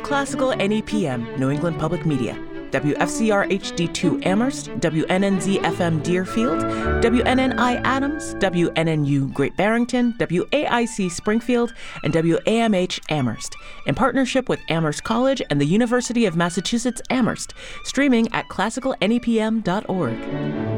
Classical NEPM, New England Public Media. WFCR HD2 Amherst, WNNZ FM Deerfield, WNNI Adams, WNNU Great Barrington, WAIC Springfield, and WAMH Amherst, in partnership with Amherst College and the University of Massachusetts Amherst, streaming at classicalnepm.org.